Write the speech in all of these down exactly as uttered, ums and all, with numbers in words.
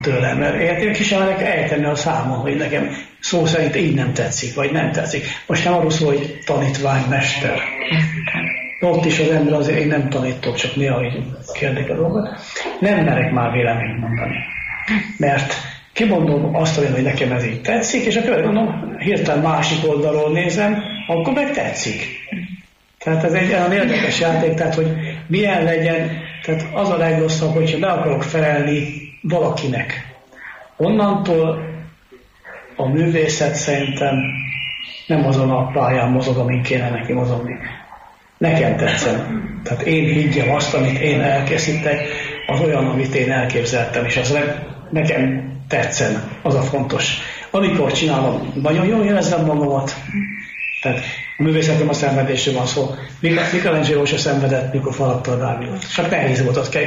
tőlem, mert én kis emelek eltenni a számon, hogy nekem szó szerint így nem tetszik, vagy nem tetszik. Most nem arról szól, hogy tanítvány, mester. Ott is az ember azért, én nem tanítok, csak néha így kérdik a dolgot. Nem merek már véleményt mondani. Mert kimondom azt, hogy nekem ez így tetszik, és a következő mondom, hirtelen másik oldalról nézem, akkor meg tetszik. Tehát ez egy olyan érdekes játék, tehát hogy milyen legyen, tehát az a legrosszabb, hogyha be akarok felelni valakinek. Onnantól a művészet szerintem nem azon a pályán mozog, amin kéne neki mozogni. Nekem tetszem. Tehát én higgyem azt, amit én elkészítek, az olyan, amit én elképzeltem, és az nekem tetszen, az a fontos. Amikor csinálom, nagyon jól érezzem magamat. Tehát a művészetem a szenvedésről van szó. Michelangelo se szenvedett, mikor falatta a Dávidot. Csak nehéz volt, ott kell.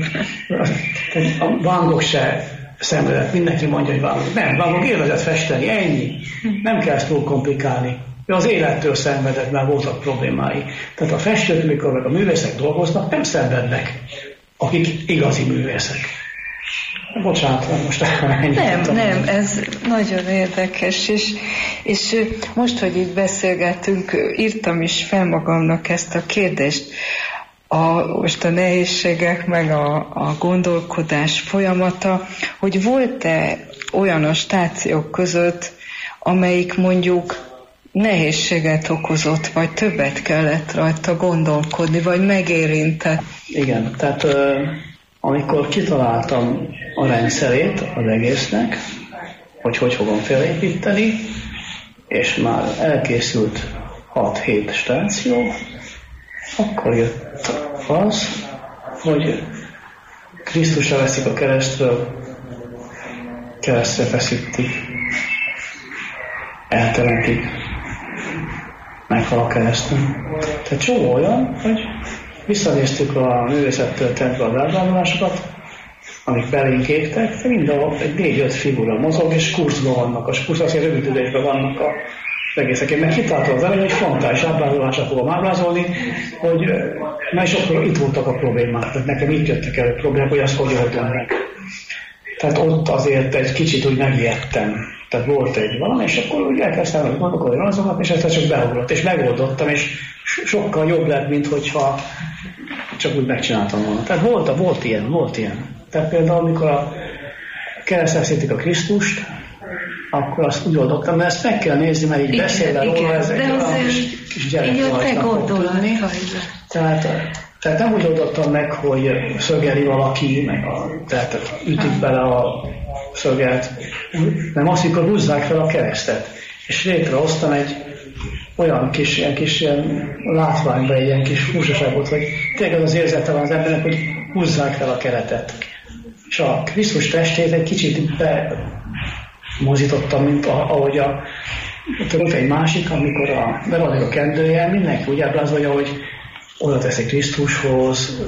A Van Gogh se szenvedett. Mindenki mondja, hogy Van Gogh. Nem, Van Gogh élvezett festeni, ennyi. Nem kell ezt túl komplikálni. Ő az élettől szenvedett, mert voltak problémái. Tehát a festők, mikor meg a művészek dolgoznak, nem szenvednek, akik igazi művészek. Bocsánat, most ennyi. Nem, nem, ez nagyon érdekes, és, és most, hogy itt beszélgetünk, írtam is fel magamnak ezt a kérdést. A, most a nehézségek, meg a, a gondolkodás folyamata, hogy volt-e olyan a stációk között, amelyik mondjuk nehézséget okozott, vagy többet kellett rajta gondolkodni, vagy megérintett? Igen, tehát amikor kitaláltam a rendszerét az egésznek, hogy hogy fogom felépíteni, és már elkészült hat-hét stáció, akkor jött az, hogy Krisztusra veszik a keresztről, keresztre feszítik, eltemetik, meghal a keresztön. Tehát csomó olyan, hogy visszanéztük a művészettől a ábrázolásokat, amik belénk égtek, de mindenhol egy négy-öt figura mozog, és kurzban vannak. A kurz azért rövid időkben vannak az egészek. Én meg kitaláltam az elején, hogy frontális ábrázolásra fogom ábrázolni, hogy na és akkor itt voltak a problémák. Tehát nekem itt jöttek elő problémák, hogy azt hogy oldom meg. Tehát ott azért egy kicsit úgy megijedtem. Tehát volt egy valami, és akkor úgy elkezdtem, hogy gondolkodni azokat, és ezt csak beugrott, és megoldottam, és sokkal jobb lett, mint hogyha csak úgy megcsináltam volna. Tehát volt, volt ilyen, volt ilyen. Tehát például, amikor a keresztre szítik a Krisztust, akkor azt úgy oldottam, mert ezt meg kell nézni, mert így beszélve róla, ez egy olyan kis, kis gyerekvajtnak fog tűnni. Tehát, tehát nem úgy oldottam meg, hogy szögeli valaki, meg a, tehát ütik bele a szöget, nem azt, amikor húzzák fel a keresztet. És létrehoztam egy olyan kis, ilyen kis ilyen látványba, egy ilyen kis húsaságot, hogy tényleg az érzete van az embernek, hogy húzzák fel a keretet. És a Krisztus testét egy kicsit bemozítottam, mint ahogy a tudod, egy másik, amikor a, be van a kendője, mindenki úgy ábrázolja, hogy oda teszi Krisztushoz,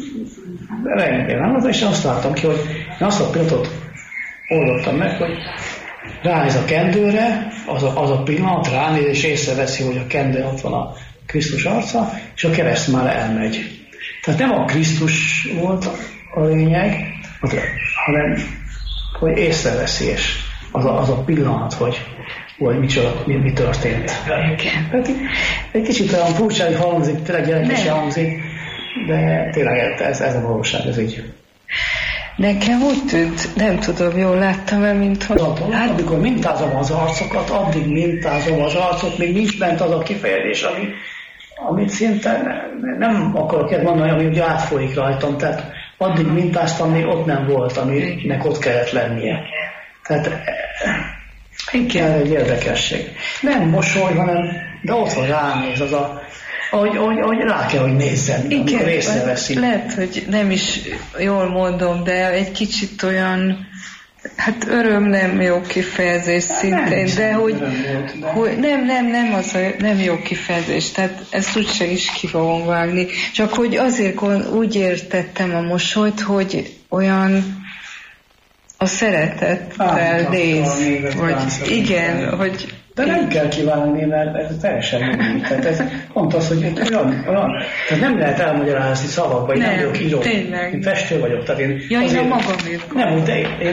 remélem, és azt láttam ki, hogy én azt a pillanatot oldottam meg, hogy ránéz a kendőre, az a, az a pillanat, ránéz és észreveszi, hogy a kendő ott van a Krisztus arca, és a kereszt már elmegy. Tehát nem a Krisztus volt a lényeg, hanem hogy észreveszi, és az a, az a pillanat, hogy, hogy micsoda, mi, mi történt. Hát, egy kicsit olyan furcsa, hogy hangzik, tényleg gyerekesen hangzik, de tényleg ez, ez a valóság, ez így. Nekem úgy tűnt, nem tudom, jól láttam-e, mint hogy... Hát, amikor mintázom az arcokat, addig mintázom az arcot, még nincs bent az a kifejezés, ami, amit szinte nem, nem akarok ilyet mondani, ami ugye átfolyik rajtam, tehát addig mintáztam, még ott nem volt, aminek ott kellett lennie. Tehát igen, egy érdekesség. Nem mosoly, hanem, de ott van, ránéz, az a... Ahogy, ahogy, ahogy rá kell, hogy nézzen, amikor észreveszi. Lehet, hogy nem is jól mondom, de egy kicsit olyan, hát öröm nem jó kifejezés szintén, nem, de hogy, volt, de... hogy nem, nem, nem az a nem jó kifejezés, tehát ezt úgyse is ki fogom vágni. Csak hogy azért úgy értettem a mosolyt, hogy olyan a szeretettel néz, vagy igen, hogy... De nem kell kívánni, mert ez teljesen jó. Tehát ez pont az, hogy olyan, olyan, tehát nem lehet elmagyarázni szavakba, hogy nem, nem vagyok író. Tényleg. Én festő vagyok. Tehát én ja, én a magam írok. Nem, de én